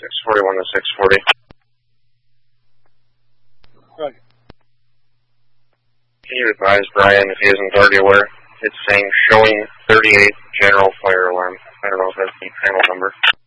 641 to 640. Roger. Can you advise Brian, if he isn't already aware, it's saying showing 38 general fire alarm. I don't know if that's the panel number.